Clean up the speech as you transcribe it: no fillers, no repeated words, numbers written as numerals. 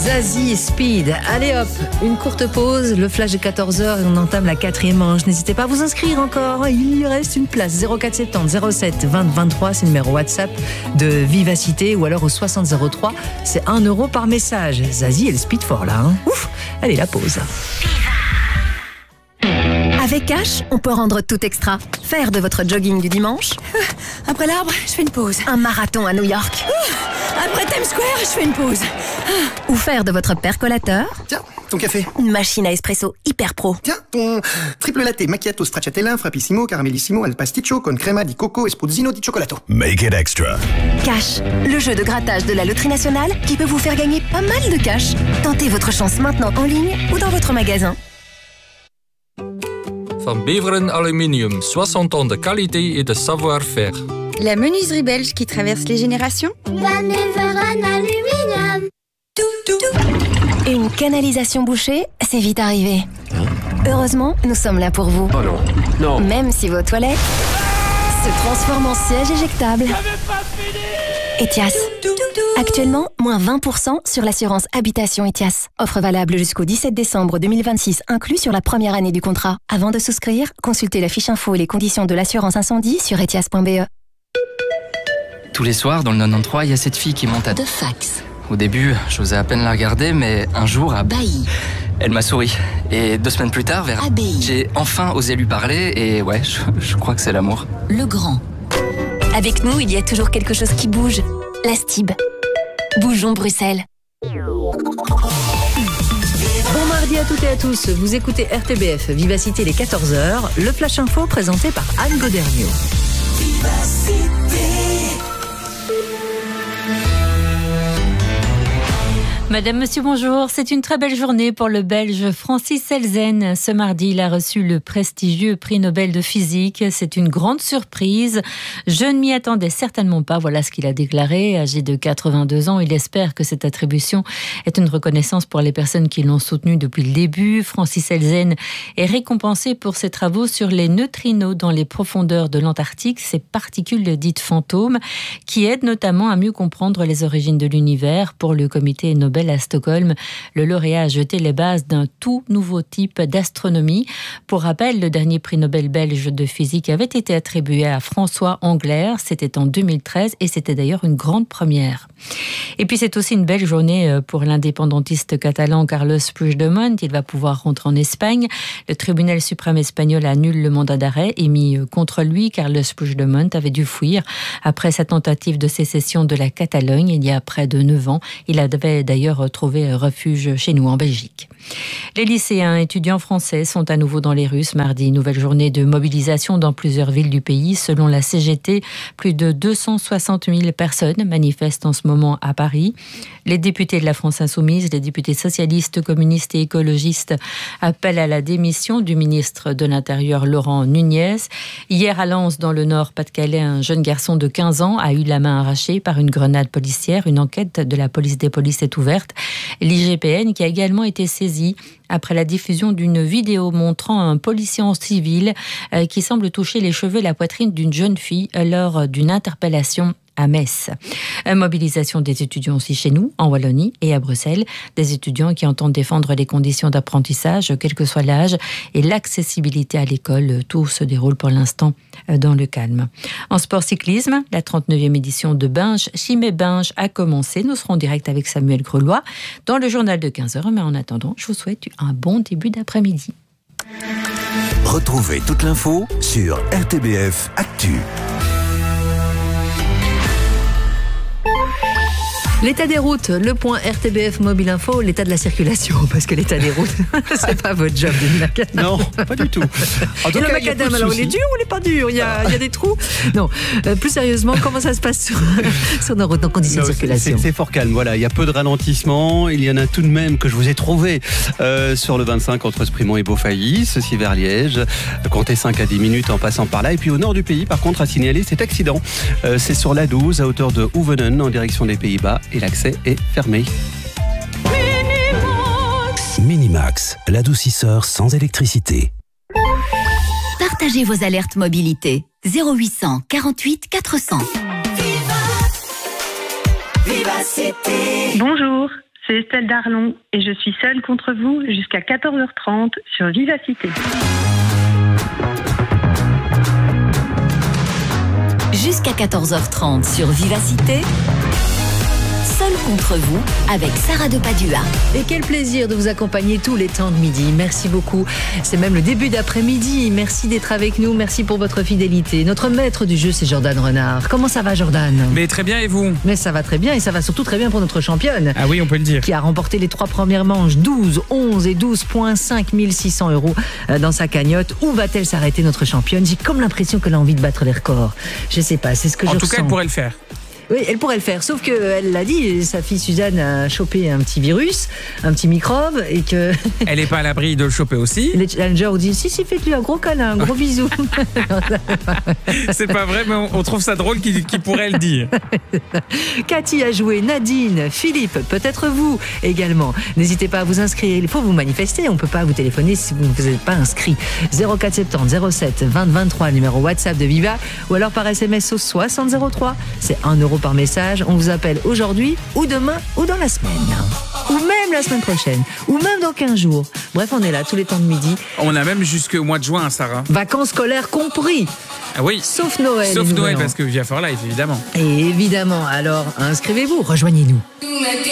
Zazie Speed. Allez hop, une courte pause, le flash de 14h et on entame la 4e manche. N'hésitez pas à vous inscrire encore, il reste une place. 0470 07 20 23, c'est le numéro WhatsApp de Vivacité ou alors au 60 03, c'est 1 € par message. Zazie et le Speed fort là. Ouf, allez la pause. Avec Cash, on peut rendre tout extra. Faire de votre jogging du dimanche. Après l'arbre, je fais une pause. Un marathon à New York. Après Times Square, je fais une pause. Ou faire de votre percolateur. Tiens, ton café. Une machine à espresso hyper pro. Tiens, ton triple latte macchiato stracciatella, frappissimo, caramellissimo, al pasticcio con crema di coco e spruzzino di cioccolato. Make it extra. Cash, le jeu de grattage de la Loterie Nationale qui peut vous faire gagner pas mal de cash. Tentez votre chance maintenant en ligne ou dans votre magasin. Van Beveren Aluminium, 60 ans de qualité et de savoir-faire. La menuiserie belge qui traverse les générations. Van Beveren Aluminium. Une canalisation bouchée, c'est vite arrivé. Heureusement, nous sommes là pour vous. Oh non, non. Même si vos toilettes se transforment en siège éjectable. Etias. Actuellement, moins 20% sur l'assurance habitation Etias. Offre valable jusqu'au 17 décembre 2026, inclus sur la première année du contrat. Avant de souscrire, consultez la fiche info et les conditions de l'assurance incendie sur etias.be. Tous les soirs, dans le 93, il y a cette fille qui monte à... De fax. Au début, j'osais à peine la regarder, mais un jour, Bailly. elle m'a souri. Et 2 semaines plus tard, vers... Abbaye. J'ai enfin osé lui parler, et ouais, je crois que c'est l'amour. Le Grand. Avec nous, il y a toujours quelque chose qui bouge. La Stib. Bougeons Bruxelles. Bon mardi à toutes et à tous, vous écoutez RTBF Vivacité les 14h, le Flash Info présenté par Anne Goderniot. Madame, monsieur, bonjour. C'est une très belle journée pour le Belge Francis Selzen. Ce mardi, il a reçu le prestigieux prix Nobel de physique. C'est une grande surprise. Je ne m'y attendais certainement pas. Voilà ce qu'il a déclaré. Âgé de 82 ans, il espère que cette attribution est une reconnaissance pour les personnes qui l'ont soutenu depuis le début. Francis Selzen est récompensé pour ses travaux sur les neutrinos dans les profondeurs de l'Antarctique, ces particules dites fantômes, qui aident notamment à mieux comprendre les origines de l'univers. Pour le comité Nobel à Stockholm, le lauréat a jeté les bases d'un tout nouveau type d'astronomie. Pour rappel, le dernier prix Nobel belge de physique avait été attribué à François Englert, c'était en 2013 et c'était d'ailleurs une grande première. Et puis c'est aussi une belle journée pour l'indépendantiste catalan Carlos Puigdemont. Il va pouvoir rentrer en Espagne. Le tribunal suprême espagnol annule le mandat d'arrêt émis contre lui. Carlos Puigdemont avait dû fuir après sa tentative de sécession de la Catalogne il y a près de 9 ans. Il avait d'ailleurs trouvé refuge chez nous en Belgique. Les lycéens étudiants français sont à nouveau dans les rues ce mardi. Nouvelle journée de mobilisation dans plusieurs villes du pays. Selon la CGT, plus de 260 000 personnes manifestent en ce moment à Paris. Les députés de la France Insoumise, les députés socialistes, communistes et écologistes appellent à la démission du ministre de l'Intérieur Laurent Nunez. Hier à Lens, dans le Nord Pas-de-Calais, un jeune garçon de 15 ans a eu la main arrachée par une grenade policière. Une enquête de la police des polices est ouverte. L'IGPN qui a également été saisie après la diffusion d'une vidéo montrant un policier en civil qui semble toucher les cheveux et la poitrine d'une jeune fille lors d'une interpellation à Metz. Mobilisation des étudiants aussi chez nous, en Wallonie et à Bruxelles. Des étudiants qui entendent défendre les conditions d'apprentissage, quel que soit l'âge, et l'accessibilité à l'école. Tout se déroule pour l'instant dans le calme. En sport cyclisme, la 39e édition de Binge, Chimay-Binge a commencé. Nous serons en direct avec Samuel Grelois dans le journal de 15h. Mais en attendant, je vous souhaite un bon début d'après-midi. Retrouvez toute l'info sur RTBF Actu. L'état des routes, le point RTBF Mobile Info, l'état de la circulation, parce que l'état des routes, c'est pas votre job, Denis Macadam. Non, pas du tout. En tout et cas, le Macadam, alors il est dur ou il est pas dur? Il y a des trous? Non, plus sérieusement, comment ça se passe sur nos routes, dans conditions de circulation? C'est fort calme, voilà, il y a peu de ralentissement. Il y en a tout de même que je vous ai trouvé sur le 25 entre Sprimont et Beaufailly, ceci vers Liège. Comptez 5 à 10 minutes en passant par là. Et puis au nord du pays, par contre, à signaler cet accident. C'est sur l'A12 à hauteur de Oevenen en direction des Pays-Bas. Et l'accès est fermé. Minimax, l'adoucisseur sans électricité. Partagez vos alertes mobilité. 0800 48 400. Vivacité. Bonjour, c'est Estelle Darlon et je suis seule contre vous jusqu'à 14h30 sur Vivacité. Jusqu'à 14h30 sur Vivacité. Seul contre vous, avec Sarah de Padua. Et quel plaisir de vous accompagner tous les temps de midi. Merci beaucoup. C'est même le début d'après-midi. Merci d'être avec nous. Merci pour votre fidélité. Notre maître du jeu, c'est Jordan Renard. Comment ça va, Jordan ? Mais très bien, et vous ? Mais ça va très bien, et ça va surtout très bien pour notre championne. Ah oui, on peut le dire. Qui a remporté les 3 premières manches, 12, 11 et 12,5 600 € dans sa cagnotte. Où va-t-elle s'arrêter, notre championne ? J'ai comme l'impression qu'elle a envie de battre les records. Je sais pas, c'est ce que je ressens. En tout cas, elle pourrait le faire. Oui, elle pourrait le faire, sauf qu'elle l'a dit, sa fille Suzanne a chopé un petit virus, un petit microbe, et que... Elle n'est pas à l'abri de le choper aussi. Les challengers ont dit, si, faites-lui un gros câlin, un gros bisou. C'est pas vrai, mais on trouve ça drôle qu'il pourrait le dire. Cathy a joué, Nadine, Philippe, peut-être vous également. N'hésitez pas à vous inscrire, il faut vous manifester, on ne peut pas vous téléphoner si vous ne vous êtes pas inscrit. 0470 07 20 23, numéro WhatsApp de Viva, ou alors par SMS au 6003, c'est 1 € par message. On vous appelle aujourd'hui ou demain ou dans la semaine. Ou même la semaine prochaine. Ou même dans 15 jours. Bref, on est là tous les temps de midi. On a même jusqu'au mois de juin, Sarah. Vacances scolaires compris. Ah oui. Sauf Noël. Sauf Noël, parce que Via for Life, évidemment. Et évidemment, alors inscrivez-vous, rejoignez-nous.